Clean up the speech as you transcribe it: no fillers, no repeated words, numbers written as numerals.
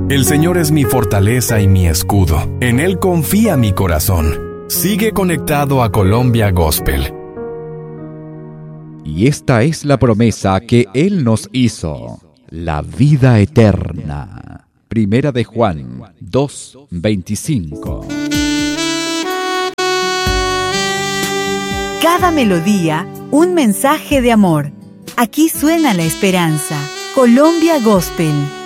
El Señor es mi fortaleza y mi escudo. En Él confía mi corazón. Sigue conectado a Colombia Gospel. Y esta es la promesa que Él nos hizo, la vida eterna. Primera de Juan 2:25. Cada melodía, un mensaje de amor. Aquí suena la esperanza. Colombia Gospel.